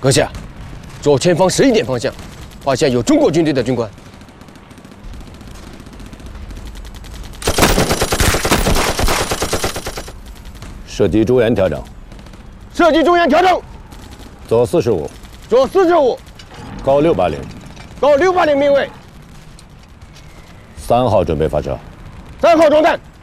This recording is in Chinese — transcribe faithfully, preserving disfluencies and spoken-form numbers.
阁下，左前方十一点方向，发现有中国军队的军官。 射击诸元调整。 射击中原调整。 左四十五。 左四十五。 高六八零。 高六八零命位。 三号准备发射。 三号装弹。